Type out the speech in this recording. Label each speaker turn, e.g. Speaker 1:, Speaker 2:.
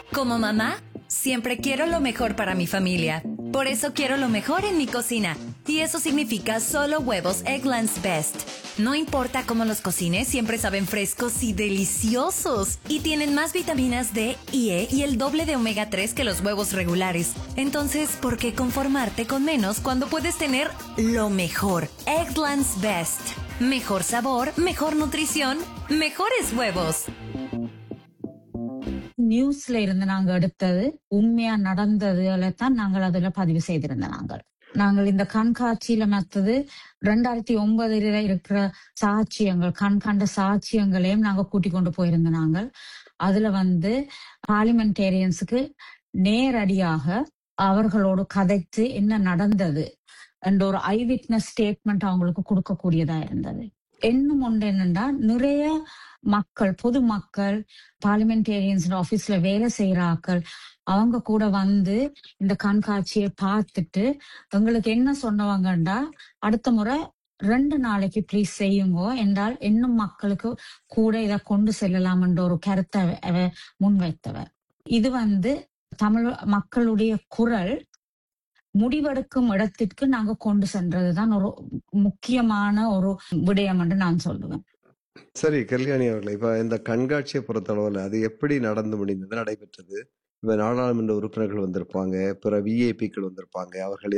Speaker 1: Como mamá, siempre quiero lo mejor para mi familia. Por eso quiero lo mejor en mi cocina. Y eso significa solo huevos Eggland's Best. No importa cómo los cocines, siempre saben frescos y deliciosos. Y tienen más vitaminas D y E y el doble de omega 3 que los huevos regulares. Entonces, ¿por qué conformarte con menos cuando puedes tener lo mejor? Eggland's Best. Mejor sabor, mejor nutrición, mejores huevos.
Speaker 2: நியூஸ்ல இருந்து நாங்க எடுத்தது உண்மையா நடந்ததுல தான் நாங்கள் அதுல பதிவு செய்திருந்த நாங்கள் இந்த கண்காட்சியில மத்தது 2009 இருக்கிற சாட்சியங்கள் கண்கண்ட சாட்சியங்களையும் நாங்க கூட்டிக் கொண்டு போயிருந்த நாங்கள் அதுல பார்லிமெண்டேரியன்ஸுக்கு நேரடியாக அவர்களோடு கதைத்து என்ன நடந்தது என்ற ஒரு ஐ விட்னஸ் ஸ்டேட்மெண்ட் அவங்களுக்கு கொடுக்கக்கூடியதா இருந்தது. இன்னும் ஒன்று என்னன்னா, நிறைய மக்கள், பொதுமக்கள், பார்லிமெண்டேரியன்ஸ் ஆபீஸ்ல வேலை செய்யறாக்கள் அவங்க கூட இந்த கண்காட்சியை பார்த்துட்டு எங்களுக்கு என்ன சொன்னவங்கண்டா, அடுத்த முறை 2 நாளைக்கு ப்ளீஸ் செய்யுங்க என்றால் இன்னும் மக்களுக்கு கூட இதை கொண்டு செல்லலாம் என்ற ஒரு கருத்தை முன்வைத்தவர். இது தமிழ் மக்களுடைய குரல் முடிவெடுக்கும் இடத்திற்கு நாங்க கொண்டு சென்றதுதான் ஒரு முக்கியமான ஒரு விடயம் என்று நான் சொல்லுவேன்.
Speaker 3: சரி கல்யாணி அவர்களே, இப்ப இந்த கண்காட்சியை பொறுத்தளவுல அது எப்படி நடைபெற்றது? இப்ப நாடாளுமன்ற உறுப்பினர்கள் வந்திருப்பாங்க, பிற விஐபிக்கள் வந்திருப்பாங்க, அவர்கள்